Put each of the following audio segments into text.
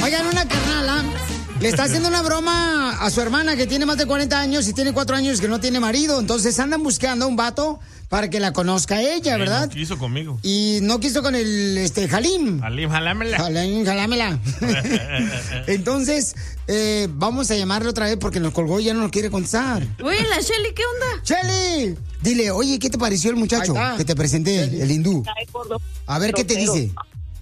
Oigan, una carnala le está haciendo una broma a su hermana que tiene más de 40 años y tiene 4 años que no tiene marido. Entonces andan buscando a un vato para que la conozca ella, ¿verdad? No quiso conmigo. Y no quiso con el Halim. Halim, jalámela. Halim, jalámela. Entonces, vamos a llamarle otra vez porque nos colgó y ya no nos quiere contestar. Oye, la Shelly, ¿qué onda? ¡Shelly! Dile, oye, ¿qué te pareció el muchacho que te presenté, el hindú? A ver, ¿qué te dice?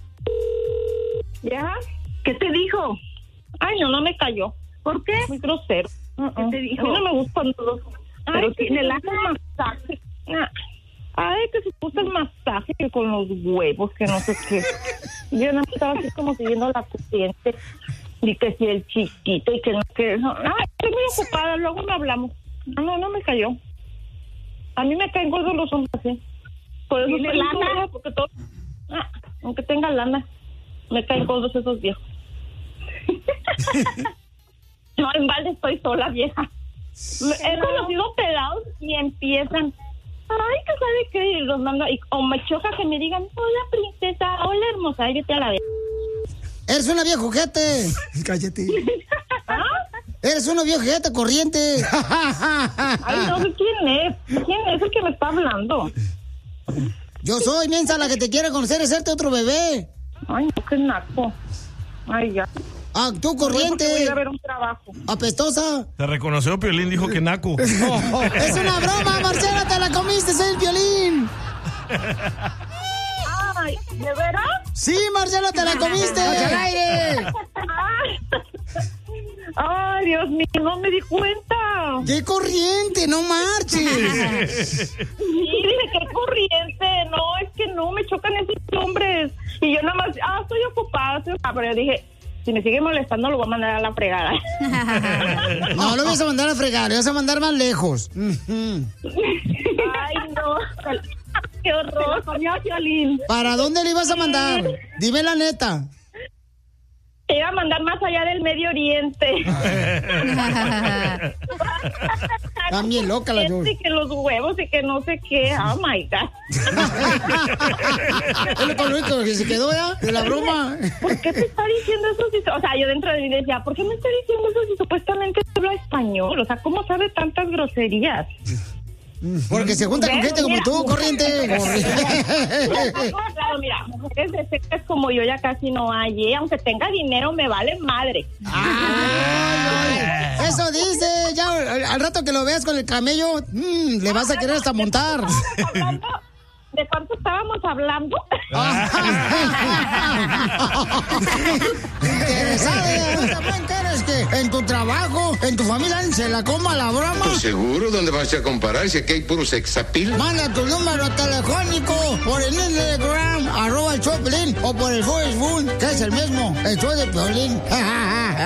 ¿Ya? ¿Qué te dijo? Ay, no me cayó. ¿Por qué? Muy grosero. ¿Qué te dijo? A mí no me gustan todos. Pero tiene el masaje. Ay, que se puso el masaje que con los huevos, que no sé qué. Yo no estaba así como siguiendo a la corriente. Y que si el chiquito y que no, que... Ay, estoy muy ocupada, luego no hablamos. No me cayó. A mí me caen gordos los hombres así. Por eso ¿Tiene lana? Porque todo... aunque tenga lana, me caen gordos esos viejos. No, en balde estoy sola, vieja. He conocido pelados y empiezan, ay, que sabe qué, y los mando, o me choca que me digan, hola princesa, hola hermosa, ay, vete a la vez. Eres una vieja ojete. Cállate. Eres una vieja ojete corriente. Ay, no sé quién es. ¿Quién es el que me está hablando? Yo soy, mensa, la que te quiere conocer, es hacerte otro bebé. Ay, no, qué naco. Ay, ya. Ah, tú corriente. Voy a ir a ver un trabajo. Apestosa. Te reconoció, Piolín, dijo que naco. Es una broma, Marcela, te la comiste, soy el Piolín. Ay, ¿de veras? Sí, Marcela, te la comiste. ¡Al aire! Ay, Dios mío, no me di cuenta. ¡Qué corriente! ¡No marches! Sí, dije, qué corriente. No, es que no, me chocan esos hombres. Y yo nada más, estoy ocupada. Pero yo dije, si me sigue molestando, lo voy a mandar a la fregada. No, lo vas a mandar a fregar, lo vas a mandar más lejos. Ay, no. Qué horror. ¿Para dónde le ibas a mandar? Dime la neta. Te iba a mandar más allá del Medio Oriente. También loca la George. Y que los huevos y que no sé qué. Oh my God. Es lo único que se quedó ya de la broma. ¿Por qué te está diciendo eso? O sea, yo dentro de mí decía, ¿por qué me está diciendo eso si supuestamente habla español? O sea, ¿cómo sabe tantas groserías? Porque se junta con gente como tú, corriente. Claro, mira, mujeres de secas como yo ya casi no hay, aunque tenga dinero me vale madre. Ay, eso dice, ya al rato que lo veas con el camello, le vas a querer hasta montar. ¿De cuánto estábamos hablando? ¿Interesada? ¿Quieres que en tu trabajo, en tu familia, se la coma la broma? Pues seguro, ¿dónde vas a comparar? Si aquí hay puro sexapil. Manda tu número telefónico por el Instagram, @el Choplin, o por el Facebook, que es el mismo, el show de Piolín.